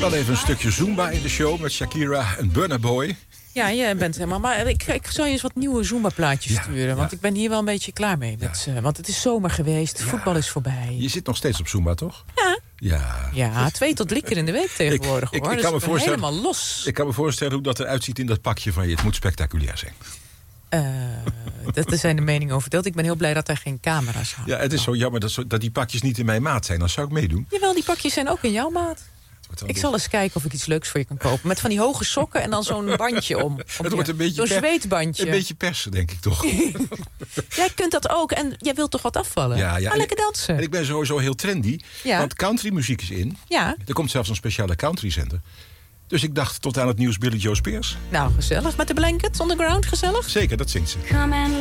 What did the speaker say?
Wel even een stukje Zumba in de show met Shakira en Burna Boy. Ja, jij bent helemaal... Maar ik zal je eens wat nieuwe Zumba-plaatjes sturen. Want ik ben hier wel een beetje klaar mee. Want het is zomer geweest, voetbal is voorbij. Je zit nog steeds op Zumba, toch? Ja, 2 tot 3 keer in de week tegenwoordig. Ik hoor. kan me voorstellen, helemaal los. Ik kan me voorstellen hoe dat eruit ziet in dat pakje van je. Het moet spectaculair zijn. Er zijn de meningen over verdeeld. Ik ben heel blij dat er geen camera's hangen. Ja, het is zo jammer dat die pakjes niet in mijn maat zijn. Dan zou ik meedoen. Jawel, die pakjes zijn ook in jouw maat. Ik zal eens kijken of ik iets leuks voor je kan kopen. Met van die hoge sokken en dan zo'n bandje om. Het wordt een beetje zo'n zweetbandje. Een beetje persen, denk ik toch. Jij kunt dat ook. En jij wilt toch wat afvallen? Ja. Ga lekker dansen. En ik ben sowieso heel trendy. Ja. Want countrymuziek is in. Ja. Er komt zelfs een speciale countryzender. Dus ik dacht tot aan het nieuws Billy Joe Spears. Nou, gezellig. Met de blankets on the ground, gezellig? Zeker, dat zingt ze. Come and